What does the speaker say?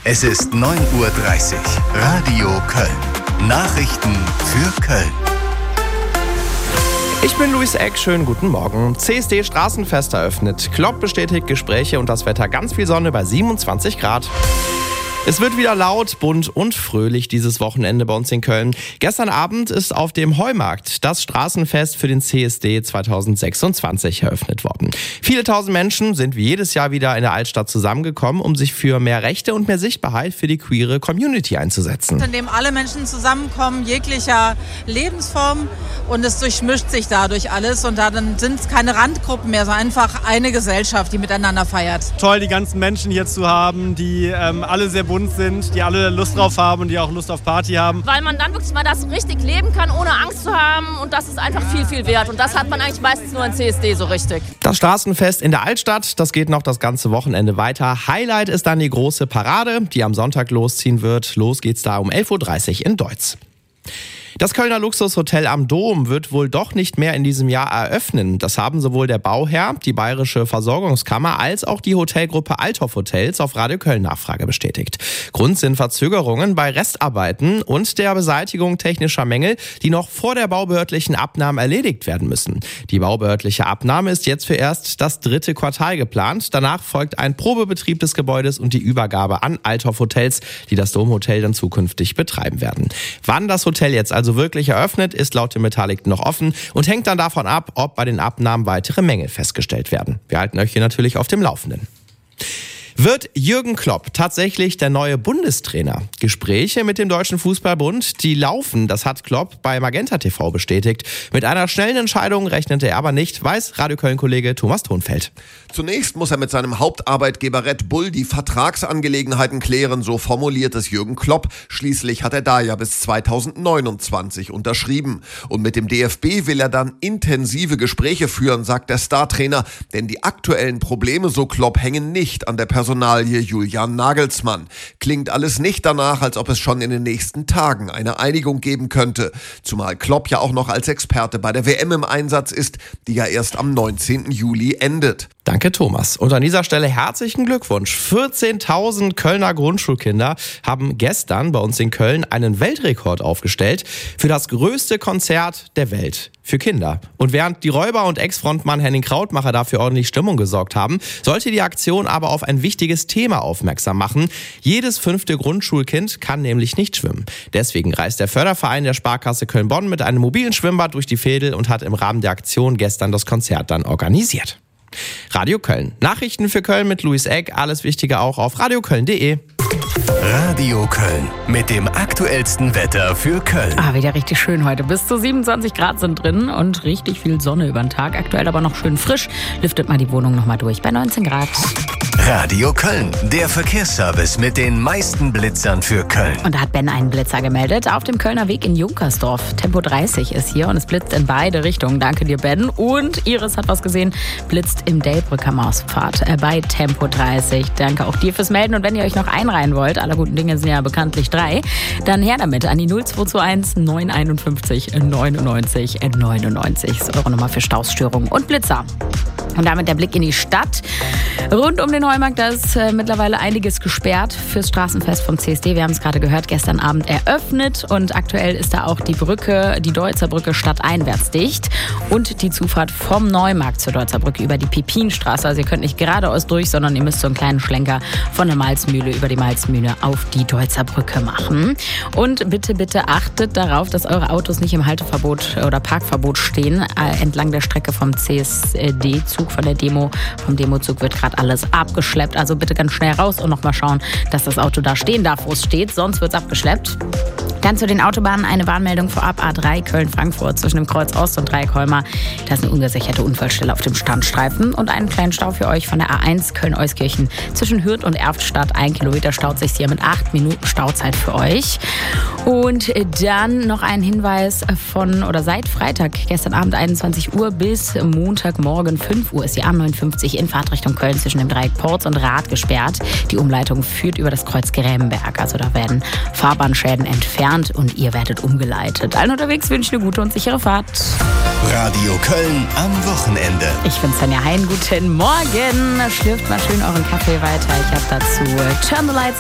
Es ist 9:30 Uhr. Radio Köln. Nachrichten für Köln. Ich bin Luis Eck, schönen guten Morgen. CSD Straßenfest eröffnet. Klopp bestätigt Gespräche und das Wetter ganz viel Sonne bei 27 Grad. Es wird wieder laut, bunt und fröhlich dieses Wochenende bei uns in Köln. Gestern Abend ist auf dem Heumarkt das Straßenfest für den CSD 2026 eröffnet worden. Viele tausend Menschen sind wie jedes Jahr wieder in der Altstadt zusammengekommen, um sich für mehr Rechte und mehr Sichtbarkeit für die queere Community einzusetzen. In dem alle Menschen zusammenkommen, jeglicher Lebensform, und es durchmischt sich dadurch alles und dann sind es keine Randgruppen mehr, sondern einfach eine Gesellschaft, die miteinander feiert. Toll, die ganzen Menschen hier zu haben, die alle sehr bunt sind, die alle Lust drauf haben und die auch Lust auf Party haben. Weil man dann wirklich mal das richtig leben kann, ohne Angst zu haben, und das ist einfach viel, viel wert. Und das hat man eigentlich meistens nur in CSD so richtig. Das Straßenfest in der Altstadt, das geht noch das ganze Wochenende weiter. Highlight ist dann die große Parade, die am Sonntag losziehen wird. Los geht's da um 11:30 Uhr in Deutz. Das Kölner Luxushotel am Dom wird wohl doch nicht mehr in diesem Jahr eröffnen. Das haben sowohl der Bauherr, die Bayerische Versorgungskammer als auch die Hotelgruppe Althoff Hotels auf Radio Köln Nachfrage bestätigt. Grund sind Verzögerungen bei Restarbeiten und der Beseitigung technischer Mängel, die noch vor der baubehördlichen Abnahme erledigt werden müssen. Die baubehördliche Abnahme ist jetzt für erst das 3. Quartal geplant. Danach folgt ein Probebetrieb des Gebäudes und die Übergabe an Althoff Hotels, die das Domhotel dann zukünftig betreiben werden. Wann das Hotel jetzt also wirklich eröffnet, ist laut dem Beteiligten noch offen und hängt dann davon ab, ob bei den Abnahmen weitere Mängel festgestellt werden. Wir halten euch hier natürlich auf dem Laufenden. Wird Jürgen Klopp tatsächlich der neue Bundestrainer? Gespräche mit dem Deutschen Fußballbund, die laufen, das hat Klopp bei Magenta TV bestätigt. Mit einer schnellen Entscheidung rechnete er aber nicht, weiß Radio Köln-Kollege Thomas Thonfeld. Zunächst muss er mit seinem Hauptarbeitgeber Red Bull die Vertragsangelegenheiten klären, so formuliert es Jürgen Klopp. Schließlich hat er da ja bis 2029 unterschrieben. Und mit dem DFB will er dann intensive Gespräche führen, sagt der Startrainer. Denn die aktuellen Probleme, so Klopp, hängen nicht an der Personalie Julian Nagelsmann. Klingt alles nicht danach, als ob es schon in den nächsten Tagen eine Einigung geben könnte. Zumal Klopp ja auch noch als Experte bei der WM im Einsatz ist, die ja erst am 19. Juli endet. Danke, Thomas. Und an dieser Stelle herzlichen Glückwunsch. 14.000 Kölner Grundschulkinder haben gestern bei uns in Köln einen Weltrekord aufgestellt für das größte Konzert der Welt für Kinder. Und während die Räuber und Ex-Frontmann Henning Krautmacher dafür ordentlich Stimmung gesorgt haben, sollte die Aktion aber auf ein wichtiges Thema aufmerksam machen. Jedes 5. Grundschulkind kann nämlich nicht schwimmen. Deswegen reist der Förderverein der Sparkasse Köln-Bonn mit einem mobilen Schwimmbad durch die Veedel und hat im Rahmen der Aktion gestern das Konzert dann organisiert. Radio Köln. Nachrichten für Köln mit Luis Eck. Alles Wichtige auch auf radioköln.de. Radio Köln mit dem aktuellsten Wetter für Köln. Wieder richtig schön heute. Bis zu 27 Grad sind drin und richtig viel Sonne über den Tag. Aktuell aber noch schön frisch. Lüftet mal die Wohnung nochmal durch bei 19 Grad. Radio Köln, der Verkehrsservice mit den meisten Blitzern für Köln. Und da hat Ben einen Blitzer gemeldet. Auf dem Kölner Weg in Junkersdorf. Tempo 30 ist hier und es blitzt in beide Richtungen. Danke dir, Ben. Und Iris hat was gesehen. Blitzt im Delbrücker Mausfahrt bei Tempo 30. Danke auch dir fürs Melden. Und wenn ihr euch noch einreihen wollt, alle guten Dinge sind ja bekanntlich 3, dann her damit an die 0221 951 99 99. Das ist eure Nummer für Stausstörungen und Blitzer. Und damit der Blick in die Stadt. Rund um den Heumarkt, da ist mittlerweile einiges gesperrt fürs Straßenfest vom CSD. Wir haben es gerade gehört, gestern Abend eröffnet. Und aktuell ist da auch die Brücke, die Deutzer Brücke stadteinwärts dicht. Und die Zufahrt vom Neumarkt zur Deutzer Brücke über die Pipinstraße. Also ihr könnt nicht geradeaus durch, sondern ihr müsst so einen kleinen Schlenker von der Malzmühle über die Malzmühle auf die Deutzer Brücke machen. Und bitte, bitte achtet darauf, dass eure Autos nicht im Halteverbot oder Parkverbot stehen. Entlang der Strecke vom CSD-Zug, von der Demo, vom Demozug wird gerade alles abgeschleppt. Also bitte ganz schnell raus und nochmal schauen, dass das Auto da stehen darf, wo es steht. Sonst wird es abgeschleppt. Dann zu den Autobahnen eine Warnmeldung vorab. A3 Köln-Frankfurt zwischen dem Kreuz Ost und Dreieck-Holmer. Da ist eine ungesicherte Unfallstelle auf dem Standstreifen. Und einen kleinen Stau für euch von der A1 Köln-Euskirchen zwischen Hürth und Erftstadt. 1 Kilometer staut sich hier mit 8 Minuten Stauzeit für euch. Und dann noch ein Hinweis seit Freitag, gestern Abend 21 Uhr bis Montagmorgen 5 Uhr ist die A59 in Fahrtrichtung Köln zwischen dem Dreieck Porz und Rath gesperrt. Die Umleitung führt über das Kreuz Gräbenberg. Also da werden Fahrbahnschäden entfernt und ihr werdet umgeleitet. Allen unterwegs wünsche ich eine gute und sichere Fahrt. Radio Köln am Wochenende. Ich bin Svenja Hein. Guten Morgen. Schlürft mal schön euren Kaffee weiter. Ich habe dazu Turn the Lights